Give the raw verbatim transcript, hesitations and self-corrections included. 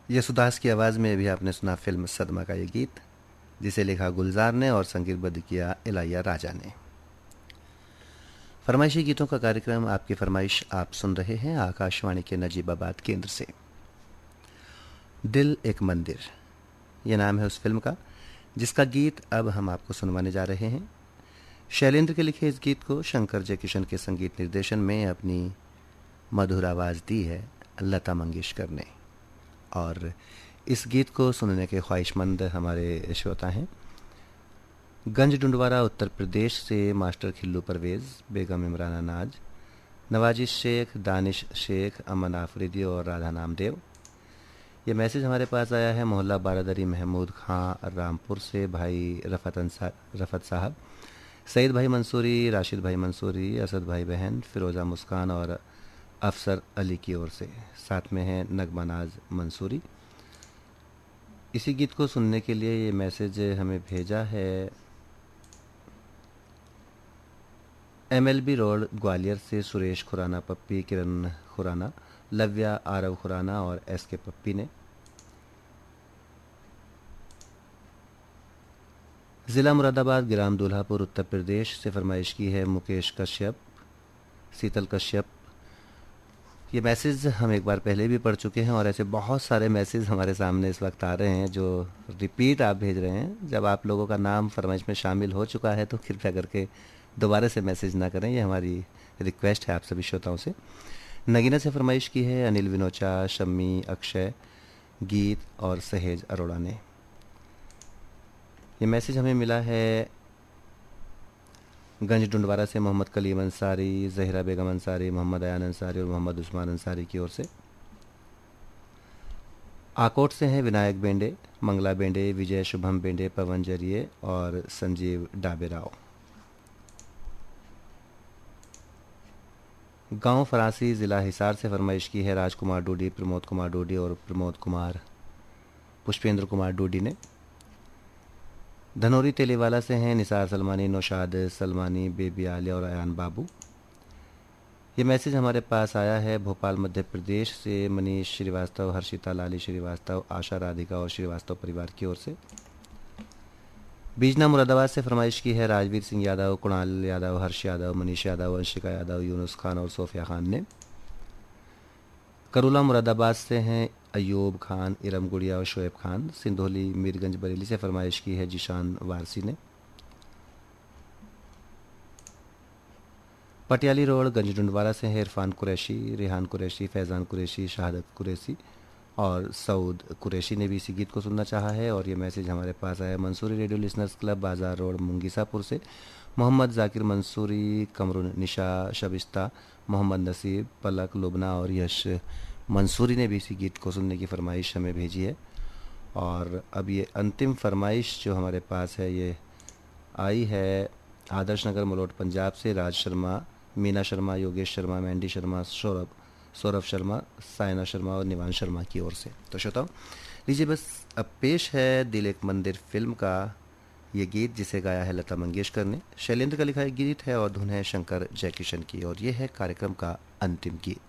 यसुदास की आवाज़ में अभी आपने सुना फिल्म सदमा का ये गीत, जिसे लिखा गुलजार ने और संगीतबद्ध किया इलाइया राजा ने। फरमाइशी गीतों का कार्यक्रम आपकी फरमाइश आप सुन रहे हैं आकाशवाणी के नजीबाबाद केंद्र से। दिल एक मंदिर, ये नाम है उस फिल्म का जिसका गीत अब हम आपको सुनवाने जा रहे हैं। शैलेंद्र के लिखे इस गीत को शंकर जयकिशन के संगीत निर्देशन में अपनी मधुर आवाज़ दी है लता मंगेशकर ने, और इस गीत को सुनने के ख्वाहिशमंद हमारे श्रोता हैं गंज डुंडवारा उत्तर प्रदेश से मास्टर खिल्लू परवेज़, बेगम इमराना नाज, नवाजिश शेख, दानिश शेख, अमन आफरीदी और राधा नामदेव। ये मैसेज हमारे पास आया है मोहल्ला बारादरी महमूद खां रामपुर से भाई रफत अंसा रफत साहब, सईद भाई मंसूरी, राशिद भाई मंसूरी, असद भाई बहन, फ़िरोज़ा मुस्कान और अफसर अली की ओर से। साथ में है नगमा नाज मंसूरी। इसी गीत को सुनने के लिए ये मैसेज हमें भेजा है एमएलबी रोड ग्वालियर से सुरेश खुराना, पप्पी, किरण खुराना, लव्या, आरव खुराना और एस के पप्पी ने। ज़िला मुरादाबाद, ग्राम दुल्हापुर, उत्तर प्रदेश से फरमाइश की है मुकेश कश्यप, शीतल कश्यप। ये मैसेज हम एक बार पहले भी पढ़ चुके हैं और ऐसे बहुत सारे मैसेज हमारे सामने इस वक्त आ रहे हैं जो रिपीट आप भेज रहे हैं। जब आप लोगों का नाम फरमाइश में शामिल हो चुका है तो कृपया करके दोबारा से मैसेज ना करें, ये हमारी रिक्वेस्ट है आप सभी श्रोताओं से। नगीना से फरमाइश की है अनिल विनोचा, शम्मी, अक्षय, गीत और सहेज अरोड़ा ने। ये मैसेज हमें मिला है गंज डुंडवारा से मोहम्मद कलीम अंसारी, जहरा बेगम अंसारी, मोहम्मद अयान अंसारी और मोहम्मद उस्मान अंसारी की ओर से। आकोट से हैं विनायक बेंडे, मंगला बेंडे, विजय शुभम बेंडे, पवन जरिए और संजीव डाबेराव। गांव फरासी, ज़िला हिसार से फरमाइश की है राजकुमार डूडी, प्रमोद कुमार डूडी और प्रमोद कुमार पुष्पेंद्र कुमार डूडी ने। धनौरी तेलीवाला से हैं निसार सलमानी, नौशाद सलमानी, बेबी आलिया और अयान बाबू। ये मैसेज हमारे पास आया है भोपाल मध्य प्रदेश से मनीष श्रीवास्तव, हर्षिता लाली श्रीवास्तव, आशा राधिका और श्रीवास्तव परिवार की ओर से। बीजना मुरादाबाद से फरमाइश की है राजवीर सिंह यादव, कुणाल यादव, हर्ष यादव, मनीष यादव, वंशिका यादव, यूनुस खान और सोफिया खान ने। करूला मुरादाबाद से हैं अयूब खान, इरम गुड़िया और शोएब खान। सिंधोली मीरगंज बरेली से फरमाइश की है जिशान वारसी ने। पटियाली रोड गंज डुंडवारा से है इरफान कुरैशी, रेहान कुरैशी, फैज़ान कुरैशी, शहादत कुरैशी और सऊद कुरैशी ने भी इसी गीत को सुनना चाहा है। और ये मैसेज हमारे पास आया मंसूरी रेडियो लिसनर्स क्लब, बाजार रोड, मुंगीसापुर से मोहम्मद जाकिर मंसूरी, कमरुन निशा, शबिस्ता, मोहम्मद नसीब, पलक, लुबना और यश मंसूरी ने भी इसी गीत को सुनने की फरमाइश हमें भेजी है। और अब ये अंतिम फरमाइश जो हमारे पास है ये आई है आदर्श नगर मलोट पंजाब से राज शर्मा, मीना शर्मा, योगेश शर्मा, मैंडी शर्मा, सौरभ सौरभ शर्मा, साइना शर्मा और निवान शर्मा की ओर से। तो श्रोताओ लीजिए बस अब पेश है दिल एक मंदिर फिल्म का ये गीत जिसे गाया है लता मंगेशकर ने। शैलेंद्र का लिखा एक गीत है और धुन है शंकर जयकिशन की, और ये है कार्यक्रम का अंतिम गीत।